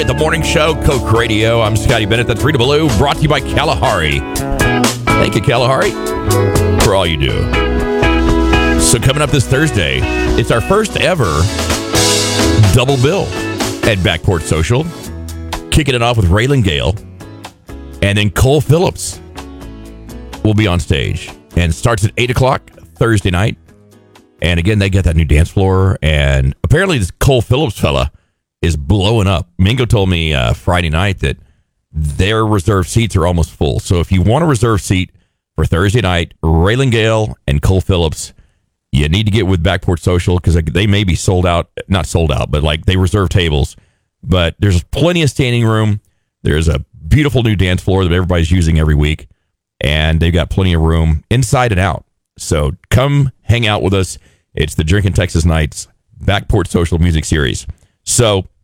right, the morning show, Coke Radio. I'm Scotty Bennett, the 3 to Blue, brought to you by Kalahari. Thank you, Kalahari, for all you do. So coming up this Thursday, it's our first ever double bill at Backport Social. Kicking it off with Raylan Gale, and then Cole Phillips will be on stage. And starts at 8 o'clock Thursday night. And again, they get that new dance floor. And apparently this Cole Phillips fella is blowing up. Mingo told me Friday night that their reserved seats are almost full. So if you want a reserved seat for Thursday night, Raylan Gale and Cole Phillips, you need to get with Backport Social because they may be sold out. Not sold out, but like they reserve tables. But there's plenty of standing room. There's a beautiful new dance floor that everybody's using every week. And they've got plenty of room inside and out. So come hang out with us. It's the Drinkin' Texas Nights Backport Social Music Series. So